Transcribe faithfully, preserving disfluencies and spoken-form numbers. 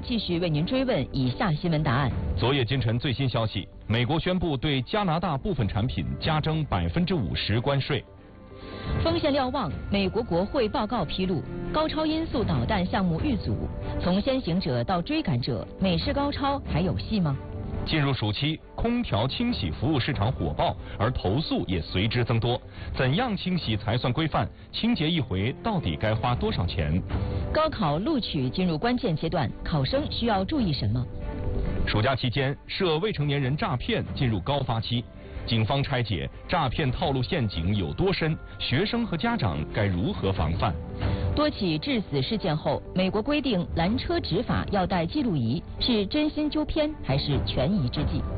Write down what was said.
继续为您追问以下新闻答案。 昨夜今晨最新消息，美国宣布对加拿大部分产品加征百分之五十关税。 锋线瞭望，美国国会报告披露，高超音速导弹项目遇阻，从先行者到追赶者，美式高超还有戏吗？ 进入暑期，空调清洗服务市场火爆，而投诉也随之增多。怎样清洗才算规范？清洁一回到底该花多少钱？ 高考录取进入关键阶段，考生需要注意什么？ 暑假期间，涉未成年人诈骗进入高发期，警方拆解诈骗套路陷阱有多深，学生和家长该如何防范？ 多起致死事件后，美国规定拦车执法要带记录仪，是真心纠偏还是权宜之计？